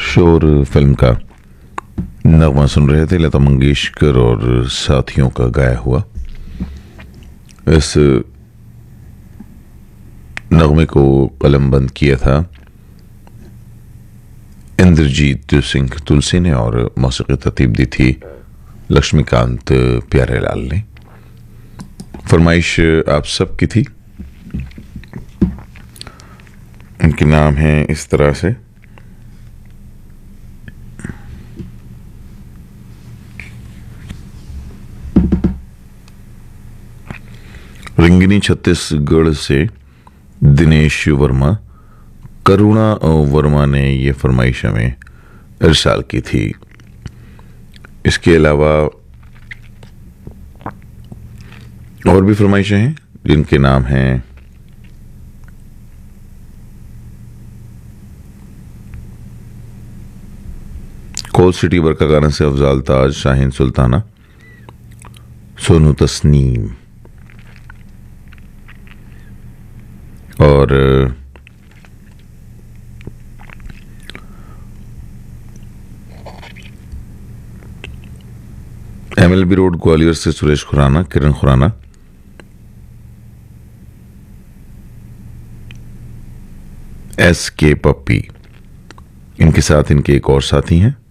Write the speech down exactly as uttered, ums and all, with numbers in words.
शोर फिल्म का नगमा सुन रहे थे, लता मंगेशकर और साथियों का गाया हुआ। इस नगमे को कलमबंद किया था इंद्रजीत सिंह तुलसी ने और मौसीकी तरतीब दी थी लक्ष्मीकांत प्यारेलाल ने। फरमाइश आप सब की थी। उनके नाम हैं इस तरह से। रिंगिनी छत्तीसगढ़ से दिनेश वर्मा, करुणा वर्मा ने यह फरमाइश हमें इरसाल की थी। इसके अलावा और भी फरमाइशें हैं जिनके नाम हैं कोल सिटी वर्क का गाना से अफजाल ताज, शाहीन सुल्ताना, सोनू तस्नीम और एमएलबी रोड ग्वालियर से सुरेश खुराना, किरण खुराना, एस के पप्पी, इनके साथ इनके एक और साथी हैं